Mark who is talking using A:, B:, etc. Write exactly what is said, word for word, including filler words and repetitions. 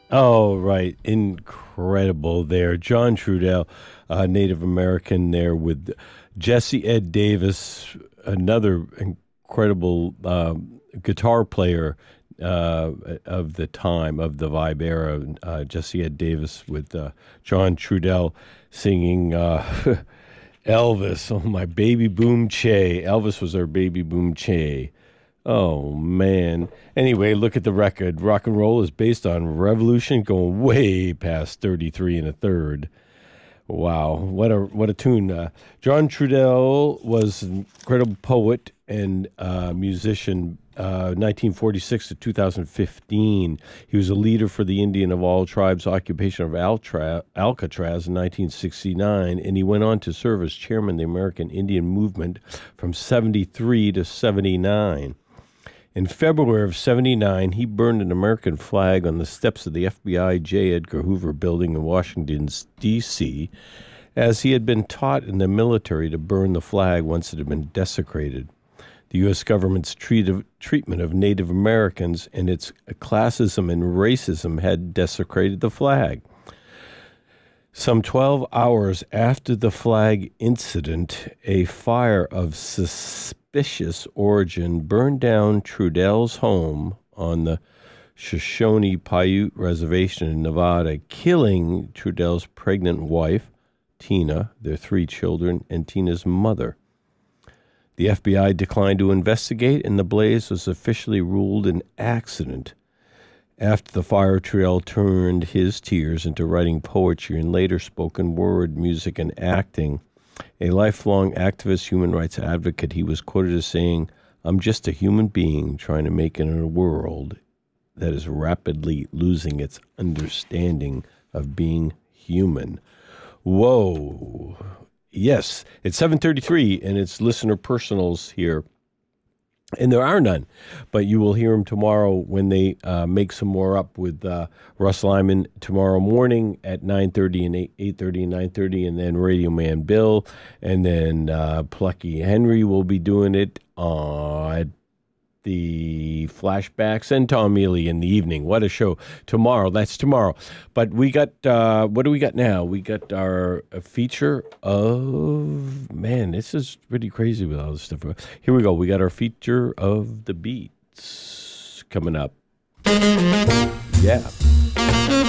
A: Oh, right. Incredible there. John Trudell, uh, Native American there with Jesse Ed Davis, another incredible um, guitar player uh, of the time, of the Vibe era. Uh, Jesse Ed Davis with uh, John Trudell singing uh, Elvis. Oh, my baby boom che. Elvis was our baby boom che. Oh man. Anyway, look at the record. Rock and roll is based on revolution going way past thirty-three and a third. Wow, what a what a tune. Uh, John Trudell was an incredible poet and uh, musician. Uh, nineteen forty-six to two thousand fifteen. He was a leader for the Indian of all tribes occupation of Altra- Alcatraz in nineteen sixty-nine, and he went on to serve as chairman of the American Indian Movement from seventy-three to seventy-nine. In February of seventy-nine, he burned an American flag on the steps of the F B I J. Edgar Hoover building in Washington, D C, as he had been taught in the military to burn the flag once it had been desecrated. The U S government's treat of, treatment of Native Americans and its classism and racism had desecrated the flag. Some twelve hours after the flag incident, a fire of suspicious origin burned down Trudell's home on the Shoshone Paiute Reservation in Nevada, killing Trudell's pregnant wife, Tina, their three children, and Tina's mother. The F B I declined to investigate, and the blaze was officially ruled an accident. After the fire, Trudell turned his tears into writing poetry and later spoken word, music, and acting. A lifelong activist, human rights advocate, he was quoted as saying, "I'm just a human being trying to make it in a world that is rapidly losing its understanding of being human." Whoa. Yes, it's seven thirty-three, and it's listener personals here. And there are none, but you will hear them tomorrow when they uh, make some more up with uh, Russ Lyman tomorrow morning at nine thirty and eight thirty and nine thirty, and then Radio Man Bill, and then uh, Plucky Henry will be doing it uh, at the flashbacks, and Tom Mealy in the evening. What a show. Tomorrow, that's tomorrow. But we got, uh, what do we got now? We got our uh, feature of, man, this is pretty crazy with all this stuff. Here we go. We got our feature of the beats coming up. Yeah.